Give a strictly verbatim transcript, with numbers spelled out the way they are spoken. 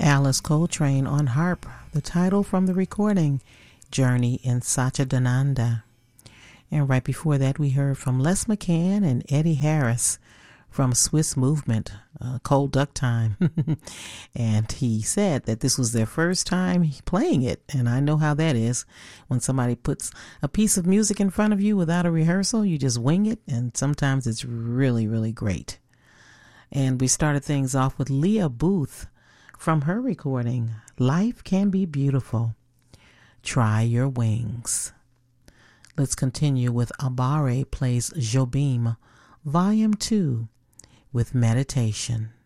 Alice Coltrane on harp, the title from the recording, Journey in Satchidananda. And right before that, we heard from Les McCann and Eddie Harris from Swiss Movement, uh, Cold Duck Time. And he said that this was their first time playing it. And I know how that is. When somebody puts a piece of music in front of you without a rehearsal, you just wing it. And sometimes it's really, really great. And we started things off with Leah Booth from her recording, Life Can Be Beautiful. Try Your Wings. Let's continue with Abare plays Jobim, Volume two, with Meditation.